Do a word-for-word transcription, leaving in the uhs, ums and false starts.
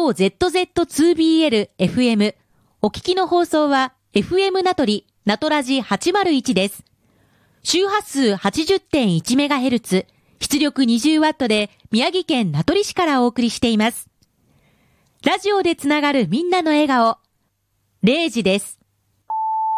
超 ゼットゼットツービーエルエフエム。お聞きの放送は エフエム 名取、名取ラジはちまるいちです。周波数 はちじゅってんいちメガヘルツ、出力 にじゅうワット で宮城県名取市からお送りしています。ラジオでつながるみんなの笑顔。れいじです。